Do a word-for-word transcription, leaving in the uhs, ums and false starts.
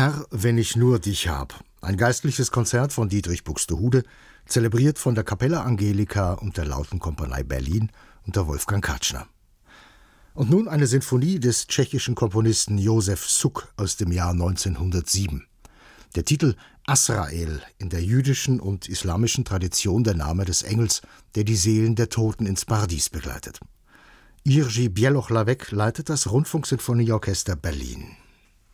Herr, wenn ich nur dich hab. Ein geistliches Konzert von Dietrich Buxtehude, zelebriert von der Capella Angelica und der Lautenkompanie Berlin unter Wolfgang Katschner. Und nun eine Sinfonie des tschechischen Komponisten Josef Suk aus dem Jahr neunzehnhundertsieben. Der Titel Asrael, in der jüdischen und islamischen Tradition der Name des Engels, der die Seelen der Toten ins Paradies begleitet. Jiří Bělohlávek leitet das Rundfunksinfonieorchester Berlin.